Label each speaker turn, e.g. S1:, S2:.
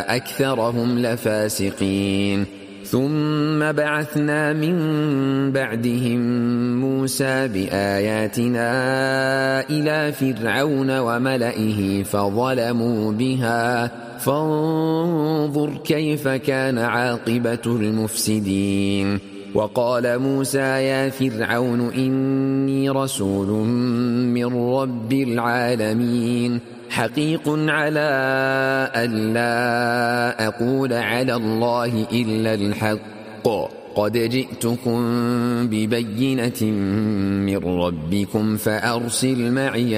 S1: أكثرهم لفاسقين ثم بعثنا من بعدهم موسى بآياتنا إلى فرعون وملئه فظلموا بها فانظر كيف كان عاقبة المفسدين وقال موسى يا فرعون إني رسول من رب العالمين حقيق على ألا أقول على الله إلا الحق قد جئتكم ببينة من ربكم فأرسل معي